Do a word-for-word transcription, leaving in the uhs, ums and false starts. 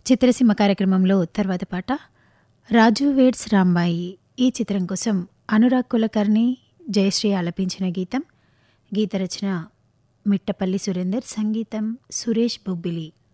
చిత్రసీమ కార్యక్రమంలో తర్వాత పాట రాజు వేడ్స్ రాంబాయి. ఈ చిత్రం కోసం అనురాగ్ కులకర్ణి, జయశ్రీ ఆలపించిన గీతం. గీత రచన మిట్టపల్లి సురేందర్, సంగీతం సురేష్ బొబ్బిలి.